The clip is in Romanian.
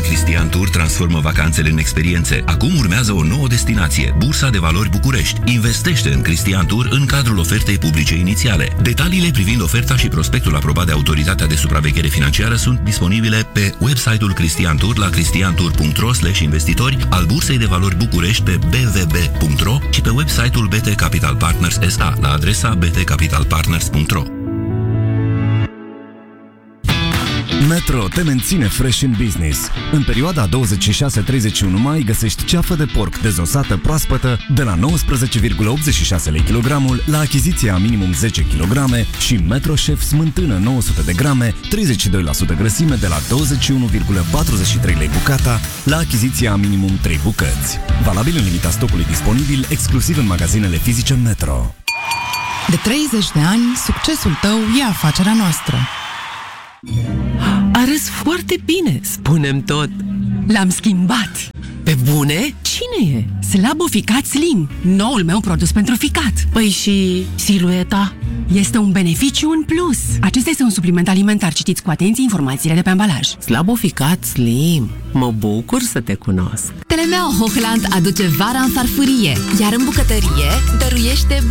Cristian Tour transformă vacanțele în experiențe. Acum urmează o nouă destinație, Bursa de Valori București. Investește în Cristian Tour în cadrul ofertei publice inițiale. Detaliile privind oferta și prospectul aprobat de Autoritatea de Supraveghere Financiară sunt disponibile pe website-ul Cristian Tour la cristiantour.ro/investitori, al Bursei de Valori București pe bvb.ro și pe website-ul BT Capital Partners SA la adresa btcapitalpartners.ro. Metro te menține fresh in business. În perioada 26-31 mai găsești ceafă de porc dezosată proaspătă de la 19,86 lei kilogramul la achiziția minimum 10 kg și Metro Chef smântână 900 de grame, 32% grăsime de la 21,43 lei bucata la achiziția minimum 3 bucăți. Valabil în limita stocului disponibil, exclusiv în magazinele fizice Metro. De 30 de ani, succesul tău e afacerea noastră. Arăți foarte bine, spune-mi tot. L-am schimbat. Pe bune? Cine e? Slaboficat Slim, noul meu produs pentru ficat. Păi și silueta? Este un beneficiu în plus. Acesta este un supliment alimentar. Citiți cu atenție informațiile de pe ambalaj. Slaboficat Slim. Mă bucur să te cunosc. Telemea Hochland aduce vara în farfurie, iar în bucătărie dăruiește